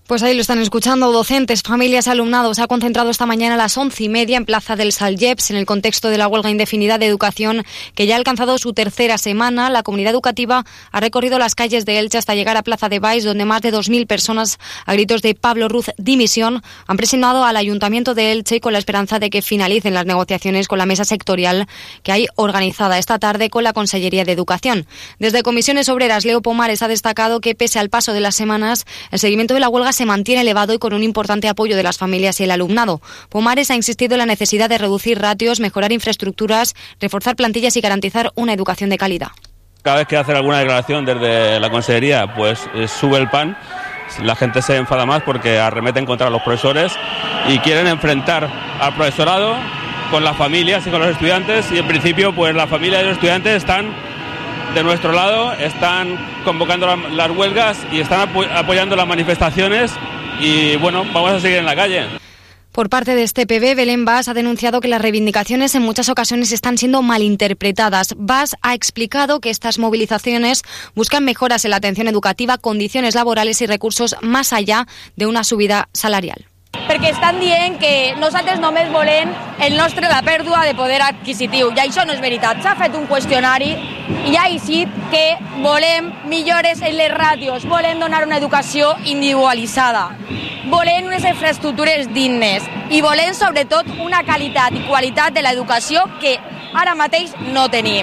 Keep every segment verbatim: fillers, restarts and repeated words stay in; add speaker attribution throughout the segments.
Speaker 1: Pues ahí lo están escuchando. Docentes, familias, alumnados. Se ha concentrado esta mañana a las once y media en Plaza del Salgeps en el contexto de la huelga indefinida de educación que ya ha alcanzado su tercera semana. La comunidad educativa ha recorrido las calles de Elche hasta llegar a Plaza de Baix, donde más de dos mil personas, a gritos de Pablo Ruz dimisión, han presionado al Ayuntamiento de Elche con la esperanza de que finalicen las negociaciones con la mesa sectorial que hay organizada esta tarde con la Consellería de Educación. Desde Comisiones Obreras, Leo Pomares ha destacado que pese al paso de las semanas, el seguimiento de la huelga se mantiene elevado y con un importante apoyo de las familias y el alumnado. Pomares ha insistido en la necesidad de reducir ratios, mejorar infraestructuras, reforzar plantillas y garantizar una educación de calidad.
Speaker 2: Cada vez que hace alguna declaración desde la Consellería, pues eh, sube el pan. La gente se enfada más porque arremeten contra los profesores y quieren enfrentar al profesorado con las familias y con los estudiantes, y en principio pues la familia y los estudiantes están de nuestro lado, están convocando las huelgas y están apo- apoyando las manifestaciones y bueno, vamos a seguir en la calle.
Speaker 1: Por parte de este P B, Belén Bas ha denunciado que las reivindicaciones en muchas ocasiones están siendo malinterpretadas. Bas ha explicado que estas movilizaciones buscan mejoras en la atención educativa, condiciones laborales y recursos más allá de una subida salarial.
Speaker 3: Perquè estan dient que nosaltres només volem el nostre, la pèrdua de poder adquisitiu, i això no és veritat. S'ha fet un qüestionari i ha eixit que volem millores en les ràtios, volem donar una educació individualitzada, volem unes infraestructures dignes i volem sobretot una qualitat i qualitat de l'educació que ara mateix no tenim.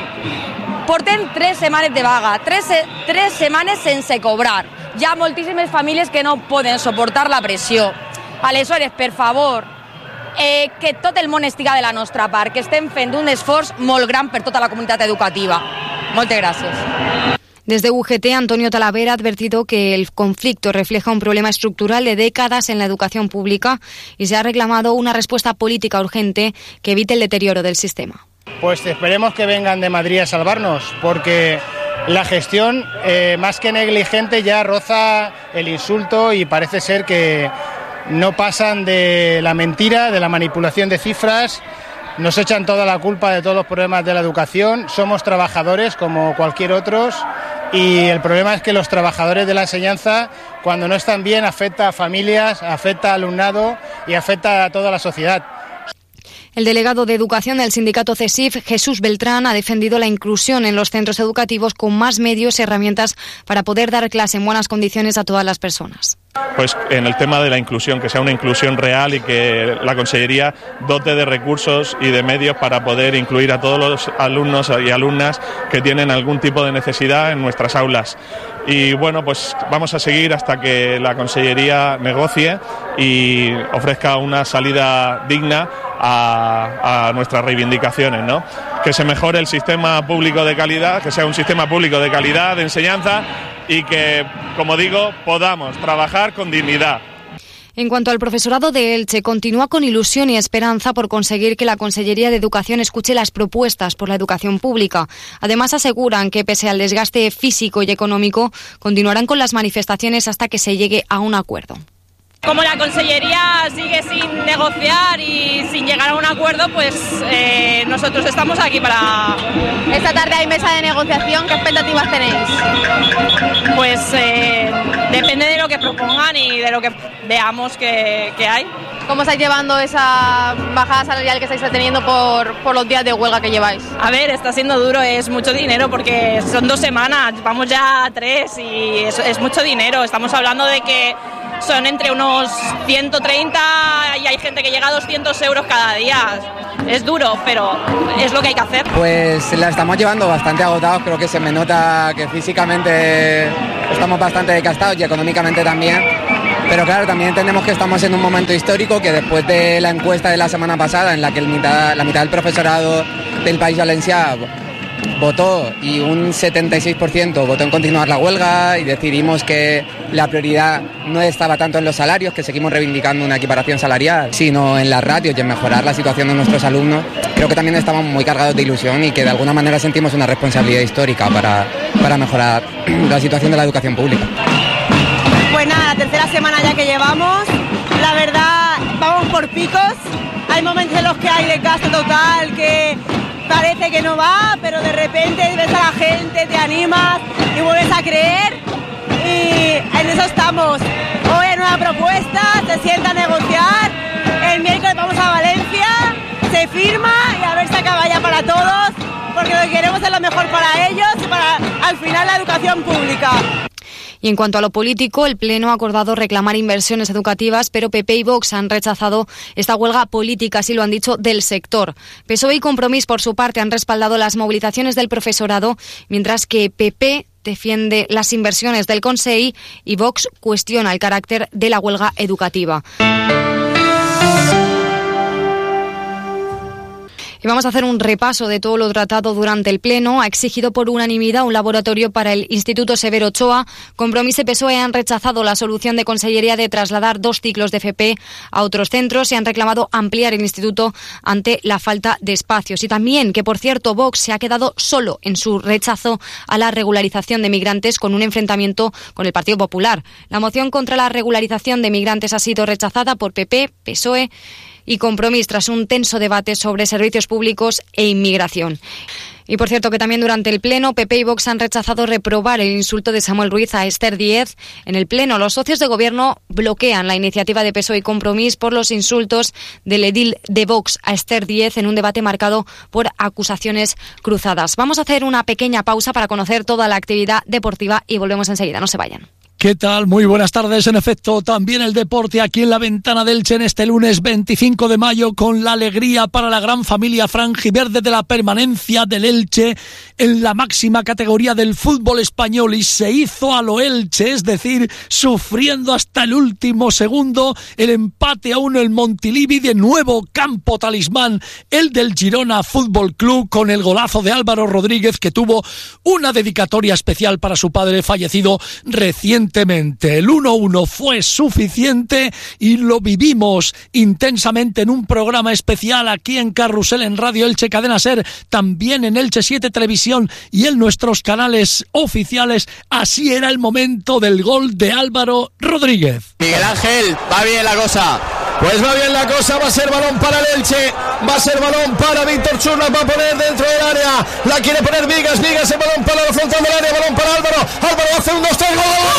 Speaker 3: Portem tres setmanes de vaga, tres, tres setmanes sense cobrar. Hi ha moltíssimes famílies que no poden suportar la pressió. Aleshores, per favor, eh, que tot el món estiga de la nostra part, que estem fent un esforç molt gran per tota la comunitat educativa. Moltes gràcies.
Speaker 1: Desde U G T, Antonio Talavera ha advertido que el conflicto refleja un problema estructural de décadas en la educación pública y se ha reclamado una respuesta política urgente que evite el deterioro del sistema.
Speaker 4: Pues esperemos que vengan de Madrid a salvarnos, porque la gestión, eh, más que negligente, ya roza el insulto y parece ser que no pasan de la mentira, de la manipulación de cifras. Nos echan toda la culpa de todos los problemas de la educación. Somos trabajadores como cualquier otros y el problema es que los trabajadores de la enseñanza, cuando no están bien, afecta a familias, afecta a alumnado y afecta a toda la sociedad.
Speaker 1: El delegado de Educación del sindicato CESIF, Jesús Beltrán, ha defendido la inclusión en los centros educativos con más medios y herramientas para poder dar clase en buenas condiciones a todas las personas.
Speaker 5: Pues en el tema de la inclusión, que sea una inclusión real y que la Consellería dote de recursos y de medios para poder incluir a todos los alumnos y alumnas que tienen algún tipo de necesidad en nuestras aulas. Y bueno, pues vamos a seguir hasta que la Consellería negocie y ofrezca una salida digna a, a nuestras reivindicaciones, ¿no? Que se mejore el sistema público de calidad, que sea un sistema público de calidad de enseñanza y que, como digo, podamos trabajar con dignidad.
Speaker 1: En cuanto al profesorado de Elche, continúa con ilusión y esperanza por conseguir que la Consellería de Educación escuche las propuestas por la educación pública. Además, aseguran que, pese al desgaste físico y económico, continuarán con las manifestaciones hasta que se llegue a un acuerdo.
Speaker 3: Como la Consellería sigue sin negociar y sin llegar a un acuerdo, pues eh, nosotros estamos aquí para...
Speaker 6: Esta tarde hay mesa de negociación, ¿qué expectativas tenéis?
Speaker 3: Pues eh, depende de lo que propongan y de lo que veamos que, que hay.
Speaker 6: ¿Cómo estáis llevando esa bajada salarial que estáis teniendo por, por los días de huelga que lleváis?
Speaker 3: A ver, está siendo duro, es mucho dinero porque son dos semanas, vamos ya a tres y es, es mucho dinero. Estamos hablando de que son entre unos ciento treinta y hay gente que llega a doscientos euros cada día. Es duro, pero es lo que hay que hacer.
Speaker 7: Pues la estamos llevando bastante agotados, creo que se me nota que físicamente estamos bastante desgastados y económicamente también. Pero claro, también entendemos que estamos en un momento histórico, que después de la encuesta de la semana pasada, en la que el mitad, la mitad del profesorado del País Valencià votó y un setenta y seis por ciento votó en continuar la huelga, y decidimos que la prioridad no estaba tanto en los salarios, que seguimos reivindicando una equiparación salarial, sino en las ratios y en mejorar la situación de nuestros alumnos. Creo que también estamos muy cargados de ilusión y que de alguna manera sentimos una responsabilidad histórica para, para mejorar la situación de la educación pública.
Speaker 8: Pues nada, la tercera semana ya que llevamos, la verdad vamos por picos, hay momentos en los que hay desgaste total, que parece que no va, pero de repente ves a la gente, te animas y vuelves a creer y en eso estamos. Hoy en una una propuesta, se sienta a negociar. El miércoles vamos a Valencia, se firma y a ver si acaba ya para todos, porque lo que queremos es lo mejor para ellos y para, al final, la educación pública.
Speaker 1: Y en cuanto a lo político, el Pleno ha acordado reclamar inversiones educativas, pero P P y Vox han rechazado esta huelga política, así lo han dicho, del sector. P S O E y Compromís, por su parte, han respaldado las movilizaciones del profesorado, mientras que P P defiende las inversiones del Consell y Vox cuestiona el carácter de la huelga educativa. Y vamos a hacer un repaso de todo lo tratado durante el Pleno. Ha exigido por unanimidad un laboratorio para el Instituto Severo Ochoa. Compromís y P S O E han rechazado la solución de Consellería de trasladar dos ciclos de F P a otros centros y han reclamado ampliar el instituto ante la falta de espacios. Y también que, por cierto, Vox se ha quedado solo en su rechazo a la regularización de migrantes con un enfrentamiento con el Partido Popular. La moción contra la regularización de migrantes ha sido rechazada por P P, P S O E y Compromís tras un tenso debate sobre servicios públicos e inmigración. Y por cierto que también durante el Pleno P P y Vox han rechazado reprobar el insulto de Samuel Ruiz a Esther Díez. En el Pleno los socios de gobierno bloquean la iniciativa de P S O E y Compromís por los insultos del edil de Vox a Esther Díez en un debate marcado por acusaciones cruzadas. Vamos a hacer una pequeña pausa para conocer toda la actividad deportiva y volvemos enseguida, no se vayan.
Speaker 9: ¿Qué tal? Muy buenas tardes. En efecto, también el deporte aquí en la Ventana del Elche en este lunes veinticinco de mayo, con la alegría para la gran familia franjiverde de la permanencia del Elche en la máxima categoría del fútbol español, y se hizo a lo Elche, es decir, sufriendo hasta el último segundo el empate a uno el Montilivi, de nuevo campo talismán el del Girona Fútbol Club, con el golazo de Álvaro Rodríguez, que tuvo una dedicatoria especial para su padre fallecido recientemente. El uno uno fue suficiente y lo vivimos intensamente en un programa especial aquí en Carrusel, en Radio Elche Cadena Ser, también en Elche siete Televisión y en nuestros canales oficiales. Así era el momento del gol de Álvaro Rodríguez.
Speaker 10: Miguel Ángel, va bien la cosa. Pues va bien la cosa, va a ser balón para el Elche, va a ser balón para Víctor Churlas, va a poner dentro del área, la quiere poner Vigas, Vigas, el balón para la frontal del área, balón para Álvaro, Álvaro hace un dos tres, gol.